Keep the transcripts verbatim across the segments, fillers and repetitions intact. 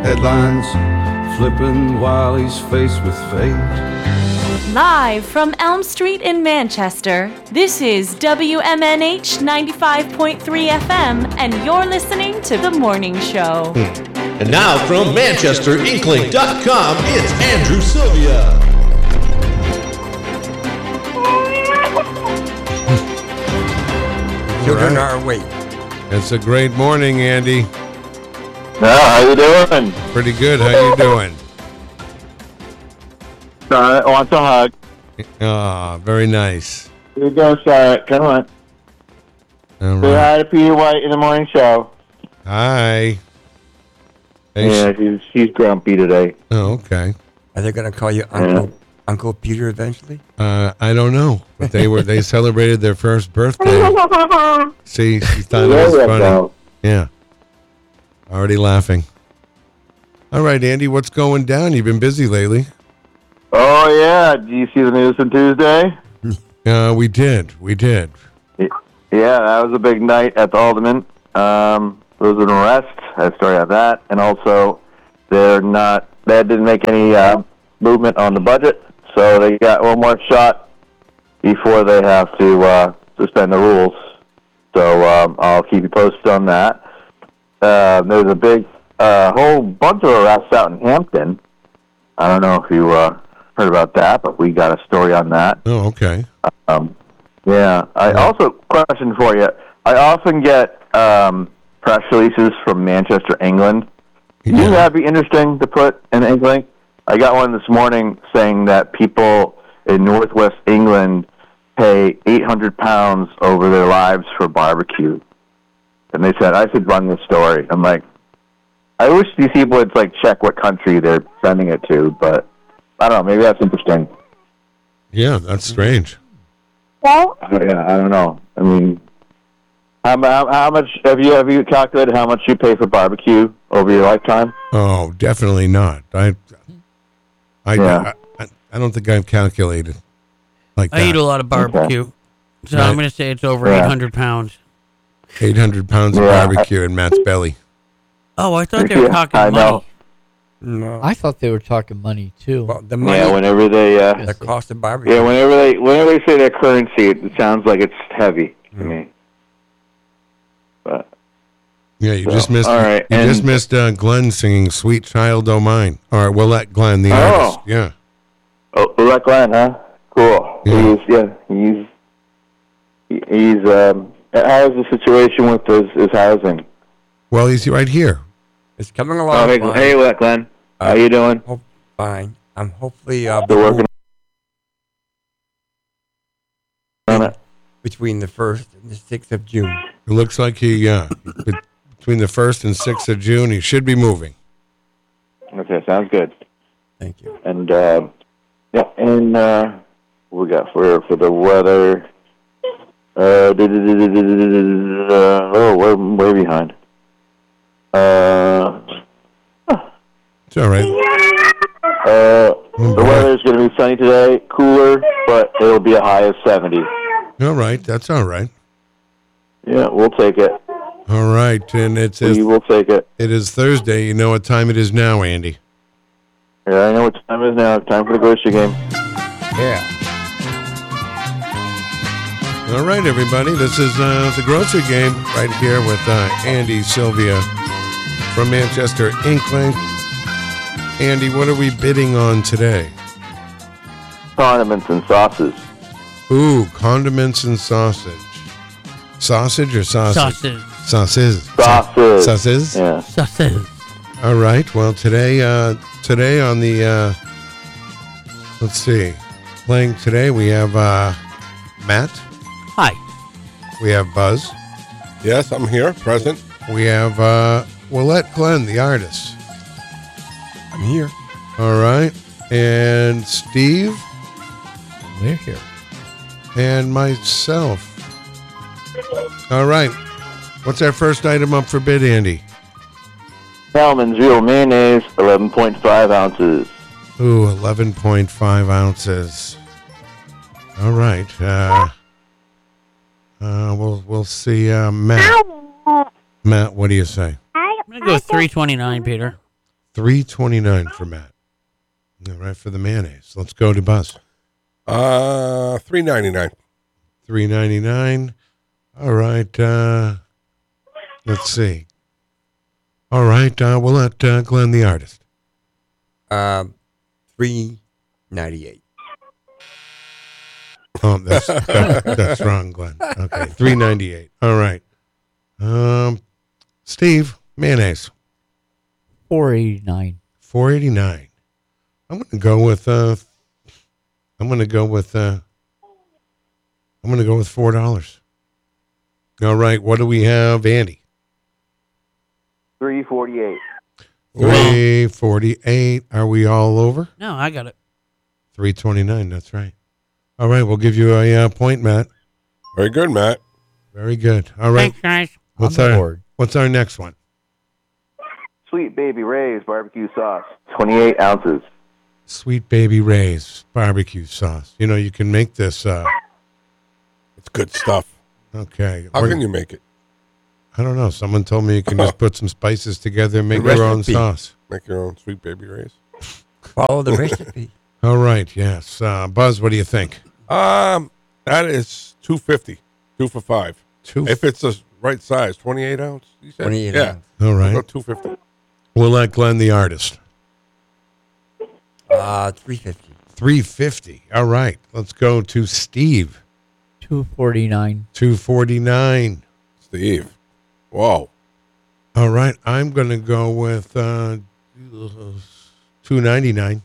headlines, flipping while he's faced with fate. Live from Elm Street in Manchester, this is W M N H ninety-five point three F M, and you're listening to The Morning Show. And now from Manchester Inkling dot com, it's Andrew Sylvia. Children are awake. It's a great morning, Andy. Yeah, how you doing? Pretty good. How you doing? Charlotte wants a hug. Ah, very nice. Here you go, Charlotte. Come on. All Say right. hi to Peter White in the morning show. Hi. Hey, Yeah, she's, she's grumpy today. Oh, okay. Are they going to call you Uncle Uncle Peter eventually? Uh, I don't know, but they were they celebrated their first birthday. See, she thought it was funny. Yeah. Already laughing. All right, Andy, what's going down? You've been busy lately. Oh, yeah. Did you see the news on Tuesday? Uh, we did. We did. Yeah, that was a big night at the Alderman. Um, there was an arrest. I had a story on that. And also, they're not, they didn't make any uh, movement on the budget. So they got one more shot before they have to uh, suspend the rules. So um, I'll keep you posted on that. Uh, there's a big, uh, whole bunch of arrests out in Hampton. I don't know if you uh, heard about that, but we got a story on that. Oh, okay. Um, yeah. I also, question for you. I often get um, press releases from Manchester, England. Do you think that'd be interesting to put in England? I got one this morning saying that people in northwest England pay eight hundred pounds over their lives for barbecue. And they said, I should run this story. I'm like, I wish these people would like check what country they're sending it to, but I don't know, maybe that's interesting. Yeah, that's strange. Well, yeah, I don't know. I mean, how, how, how much have you have you calculated how much you pay for barbecue over your lifetime? Oh, definitely not. I, I, Yeah. I, I, I don't think I've calculated like I that. eat a lot of barbecue, so Right. I'm going to say it's over Yeah. eight hundred pounds. eight hundred pounds of Yeah. barbecue in Matt's belly. Oh, I thought they were Yeah, talking I money. know. No. I thought they were talking money too. Well, the money, Yeah, whenever they uh, the cost of barbecue. yeah, whenever they whenever they say their currency, it sounds like it's heavy to me. But Yeah, you So, just missed. all right, you and- just missed uh, Glenn singing "Sweet Child O' Mine." All right, we'll let Glenn, the Oh. artist. Yeah. oh, Black Glenn, huh? Cool. Yeah. He's yeah, he's he- he's um. How's the situation with his, his housing? Well, he's right here. It's coming Oh, along hey, fine. hey, Black Glenn, how Uh, you doing? Hope fine. I'm hopefully uh, Still working on it. between the first and the sixth of June. It looks like he, uh, bet- between the first and sixth of June, he should be moving. Okay, sounds good. Thank you. And uh, yeah, and uh, what we got for for the weather? Uh, oh, we're way behind. Uh, It's all right. uh, Oh, the boy. weather is going to be sunny today, cooler, but it'll be a high of seventy. All right, that's all right. Yeah, we'll take it. All right, and it's We it will take it. is Thursday. You know what time it is now, Andy? Yeah, I know what time it is now. Time for the grocery game. Yeah. All right, everybody. This is uh, the grocery game right here with uh, Andy Sylvia from Manchester Inkling. Andy, what are we bidding on today? Condiments and sauces. Ooh, condiments and sausage. Sausage or sausage? Sausage. Sausage. Sauces. Sausage. Yeah. Sausage. All right. Well, today, uh, today on the, uh, let's see, playing today we have uh, Matt. Hi. We have Buzz. Yes, I'm here, present. We have uh, Willette Glenn, the artist. I'm here. All right. And Steve. We're here. And myself. All right. What's our first item up for bid, Andy? Hellman's Real Mayonnaise, eleven point five ounces. Ooh, eleven point five ounces. All right. Uh, uh, we'll we'll see. Uh, Matt. Matt, what do you say? I'm going to go three twenty-nine, Peter. three twenty-nine for Matt. All right, for the mayonnaise. Let's go to Buzz. Uh, three ninety nine. three ninety-nine. All right. Uh, let's see. All right. Uh, we'll let uh, Glenn, the artist. Um, three ninety-eight. Oh, that's that, that's wrong, Glenn. Okay, three ninety-eight. All right. Um, Steve, mayonnaise. Four eighty nine. Four eighty-nine. I'm gonna go with. Uh, I'm gonna go with. Uh, I'm gonna go with four dollars. All right. What do we have, Andy? Three forty-eight. Three forty-eight. Are we all over? No, I got it. Three twenty-nine. That's right. All right. We'll give you a uh, point, Matt. Very good, Matt. Very good. All right. Thanks, guys. What's On the our board. What's our next one? Sweet Baby Ray's barbecue sauce, twenty-eight ounces. Sweet Baby Ray's barbecue sauce. You know, you can make this. Uh, It's good stuff. okay. How What- can you make it? I don't know. Someone told me you can just put some spices together and make The your own recipe. sauce. Make your own Sweet Baby Ray's? Follow the recipe. All right. Yes. Uh, Buzz, what do you think? Um, that is two fifty. Two for five. Two. If it's the right size, twenty-eight ounce. You said? twenty-eight Yeah. ounce. All We'll go right. two fifty. We'll let Glenn, the artist. Uh, three fifty. three fifty. All right. Let's go to Steve. Two forty nine. two forty-nine. Steve. Whoa. All right. I'm going to go with uh, two ninety-nine.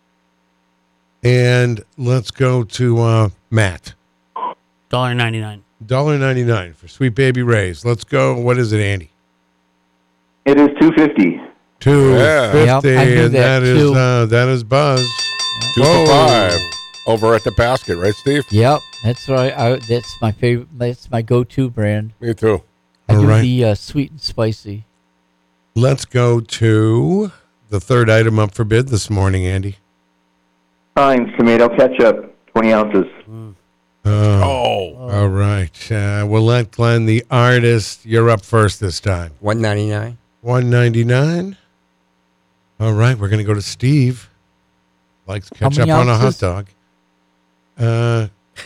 And let's go to uh, Matt. Dollar ninety nine. one ninety-nine for Sweet Baby Ray's. Let's go. What is it, Andy? It is two fifty. two Yeah. fifty. Yep, I knew and that that is too. uh, that is Buzz. Two Whoa. for five. Over at the basket, right, Steve? Yep, that's right. I, that's my favorite. That's my go-to brand. Me too. I All do right. the uh, sweet and spicy. Let's go to the third item up for bid this morning, Andy. Heinz tomato ketchup, twenty ounces. Uh, Oh. All right. Uh, we'll let Glenn, the artist, you're up first this time. one ninety-nine. one ninety-nine. All right. We're going to go to Steve. Likes How ketchup many on a hot ounces? dog. Uh,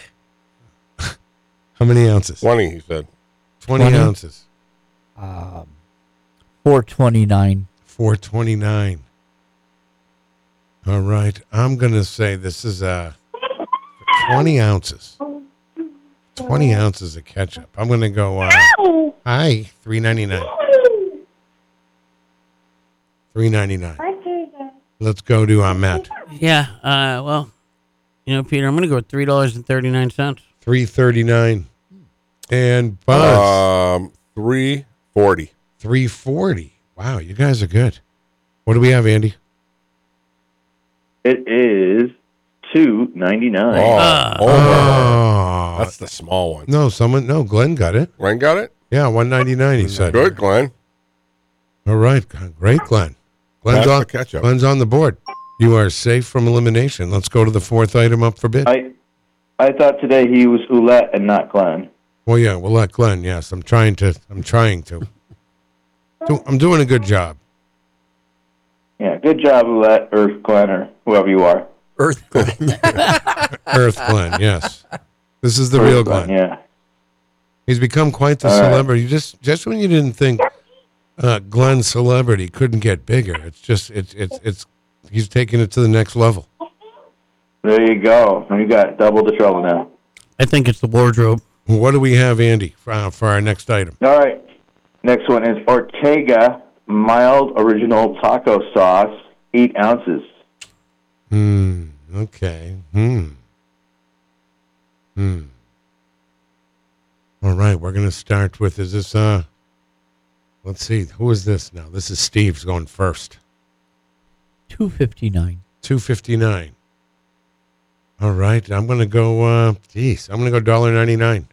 how many ounces? twenty, he said. twenty, twenty? ounces. Um, four twenty nine. four twenty-nine. All right. I'm going to say this is uh, twenty ounces. twenty ounces of ketchup. I'm going to go, uh, hi, three ninety-nine. three ninety-nine. Let's go to uh, Matt. Yeah. Uh. Well, you know, Peter, I'm gonna go with three dollars and thirty nine cents. three thirty-nine. And Buzz, Um, three forty. three forty. Wow, you guys are good. What do we have, Andy? It is two ninety-nine. Oh, Uh. over. Oh, That's the small one. no, someone, no, Glenn got it. Glenn got it? Yeah, one ninety-nine, he said. Good, Glenn. All right, great, Glenn. Glenn's Pass on, the ketchup. Glenn's on the board. You are safe from elimination. Let's go to the fourth item up for bid. I I thought today he was Oulette and not Glenn. Well, yeah, we'll let Glenn. Yes, I'm trying to. I'm trying to. Do, I'm doing a good job. Yeah, good job, Oulette or Glenn or whoever you are. Earth Glenn. Earth Glenn. Yes, this is the Or real Glenn. Yeah. He's become quite the All right. celebrity. Just just when you didn't think uh, Glenn's celebrity couldn't get bigger, it's just it's it's it's he's taking it to the next level. There you go. You got double the trouble now. I think it's the wardrobe. What do we have, Andy, for, uh, for our next item? All right. Next one is Ortega mild original taco sauce, eight ounces. Hmm. Okay. Hmm. Hmm. All right. We're gonna start with. Is this uh? Let's see. Who is this now? This is Steve's going first. Two fifty nine. Two fifty nine. All right. I'm gonna go. Uh. Geez. I'm gonna go dollar ninety nine.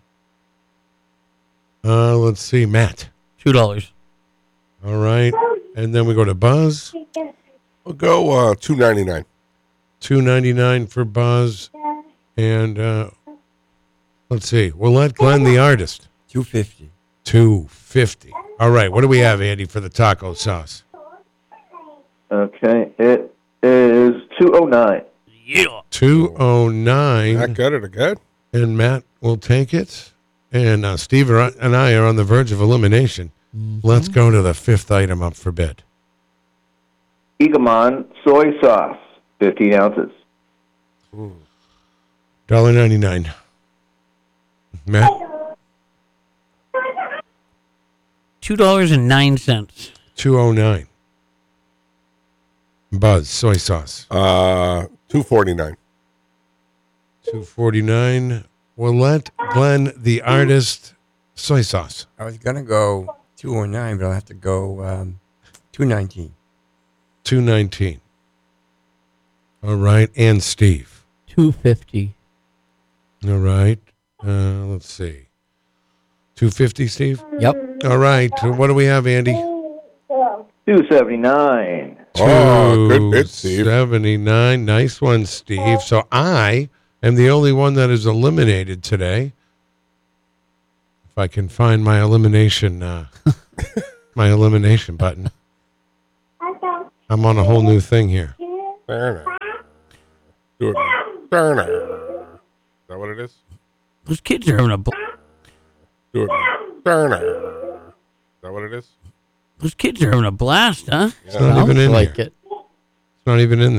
Uh. Let's see. Matt. Two dollars. All right. And then we go to Buzz. We'll go uh, two ninety-nine. Two ninety nine for Buzz. And uh. Let's see. We'll let Glenn, the artist. two fifty. Two fifty. All right. What do we have, Andy, for the taco sauce? Okay, it is two oh nine. Yeah. two oh nine. Not good at a good. And Matt will take it. And uh, Steve and I are on the verge of elimination. Mm-hmm. Let's go to the fifth item up for bid. Egamon soy sauce, fifteen ounces. one dollar ninety-nine. Matt? two dollars and nine cents. two oh nine. Buzz, soy sauce. Uh, two forty-nine. two forty-nine. We'll let Glenn, the artist, soy sauce. I was going to go two oh nine, but I'll have to go um, two nineteen. two nineteen. All right. And Steve. two fifty. All right. Uh, let's see. two fifty, Steve? Yep. All right. What do we have, Andy? two seventy-nine. Oh, good bid, Steve. seventy-nine. Nice one, Steve. So I am the only one that is eliminated today. If I can find my elimination, uh, my elimination button. I'm on a whole new thing here. Turner. Do it. Turner. Is that what it is? Those kids are having a bl- Do it. Turner. Is that what it is? Those kids are having a blast, huh? It's not even in like here. it. It's not even in there.